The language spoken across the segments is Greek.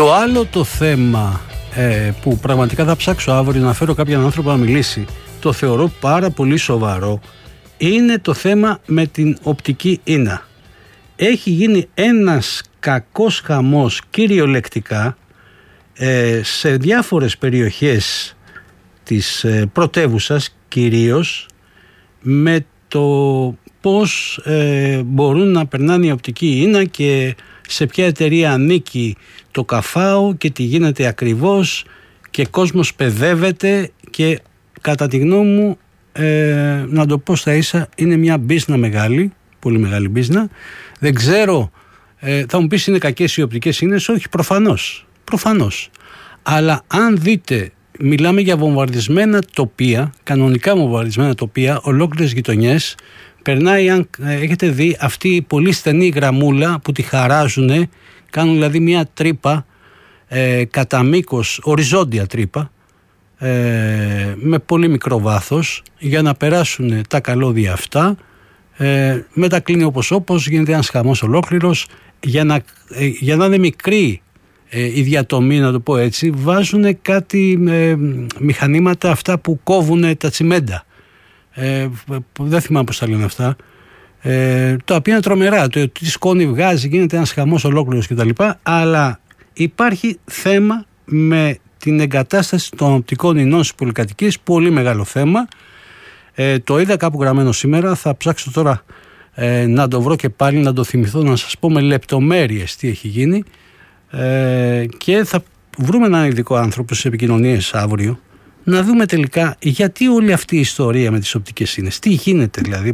Το άλλο το θέμα που πραγματικά θα ψάξω αύριο να φέρω κάποιον άνθρωπο να μιλήσει, το θεωρώ πάρα πολύ σοβαρό, είναι το θέμα με την οπτική ίνα. Έχει γίνει ένας κακός χαμός κυριολεκτικά σε διάφορες περιοχές της πρωτεύουσας, κυρίως με το πώς μπορούν να περνάνε η οπτική ίνα και σε ποια εταιρεία ανήκει το καφάο και τι γίνεται ακριβώς, και κόσμος παιδεύεται και κατά τη γνώμη μου, να το πω στα ίσα, είναι μια μπίζνα μεγάλη, πολύ μεγάλη μπίζνα. Δεν ξέρω, θα μου πεις είναι κακές οι οπτικές ίνες, όχι, προφανώς. Αλλά αν δείτε, μιλάμε για βομβαρδισμένα τοπία, κανονικά βομβαρδισμένα τοπία, ολόκληρες γειτονιές. Περνάει, αν έχετε δει, αυτή η πολύ στενή γραμμούλα που τη χαράζουν, κάνουν δηλαδή μια τρύπα κατά μήκος, οριζόντια τρύπα, με πολύ μικρό βάθος, για να περάσουν τα καλώδια αυτά. Μετά κλείνει όπως γίνεται ένας χαμός ολόκληρος. Για να είναι μικρή η διατομή, να το πω έτσι, βάζουν κάτι μηχανήματα αυτά που κόβουν τα τσιμέντα, δεν θυμάμαι πώς τα λένε αυτά, τα οποία είναι τρομερά, τι σκόνη βγάζει, γίνεται ένας χαμός ολόκληρος κτλ. Αλλά υπάρχει θέμα με την εγκατάσταση των οπτικών ινών στις πολυκατοικίες, πολύ μεγάλο θέμα. Το είδα κάπου γραμμένο σήμερα, θα ψάξω τώρα να το βρω και πάλι, να το θυμηθώ, να σας πω με λεπτομέρειες τι έχει γίνει, και θα βρούμε έναν ειδικό άνθρωπο στις επικοινωνίες αύριο, να δούμε τελικά γιατί όλη αυτή η ιστορία με τις οπτικές ίνες, τι γίνεται δηλαδή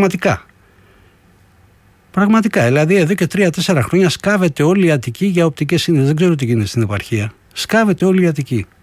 πραγματικά, δηλαδή εδώ και 3-4 χρόνια σκάβεται όλη η Αττική για οπτικές ίνες. Δεν ξέρω τι γίνεται στην επαρχία, σκάβεται όλη η Αττική.